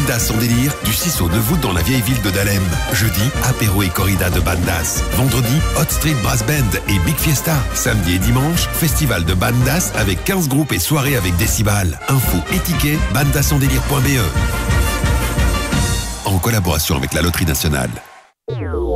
Bandas en délire du 6 au 9 août dans la vieille ville de Dahlem. Jeudi, apéro et corrida de Bandas. Vendredi, Hot Street Brass Band et Big Fiesta. Samedi et dimanche, festival de Bandas avec 15 groupes et soirée avec Décibal. Info et tickets, bandasendélire.be. En collaboration avec la Loterie Nationale.